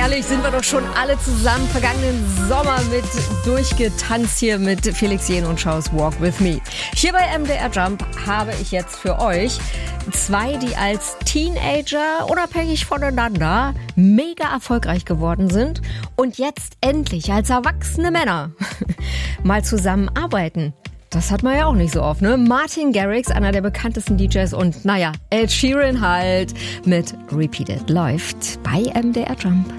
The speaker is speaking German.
herrlich, sind wir doch schon alle zusammen vergangenen Sommer mit durchgetanzt hier mit Felix Jähn und Schaus Walk With Me. Hier bei MDR Jump habe ich jetzt für euch zwei, die als Teenager unabhängig voneinander mega erfolgreich geworden sind und jetzt endlich als erwachsene Männer mal zusammenarbeiten. Das hat man ja auch nicht so oft, ne? Martin Garrix, einer der bekanntesten DJs und Ed Sheeran halt mit Repeated läuft bei MDR Jump.